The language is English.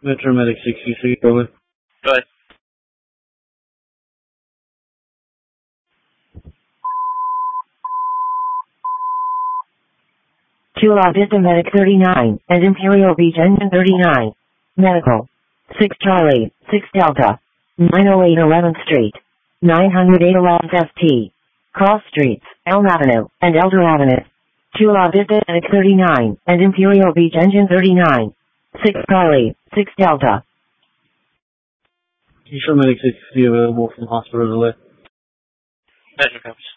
Metro Medic 66, over. Go ahead. Chula Vista Medic 39 and Imperial Beach Engine 39. Medical. 6 Charlie, 6 Delta. 908 11th Street. 908 Alliance ST. Cross Streets, Elm Avenue, and Elder Avenue. Chula Vista Medic 39 and Imperial Beach Engine 39. 6 Charlie, 6 Delta. Metro Medic 63 available from hospital delay. Metro comes.